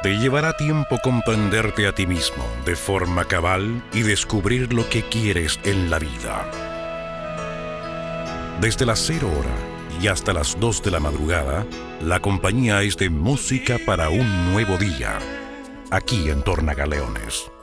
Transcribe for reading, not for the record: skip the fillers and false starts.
Te llevará tiempo comprenderte a ti mismo de forma cabal y descubrir lo que quieres en la vida. Desde las 0 horas y hasta las 2 de la madrugada, la compañía es de música para un nuevo día, aquí en Tornagaleones.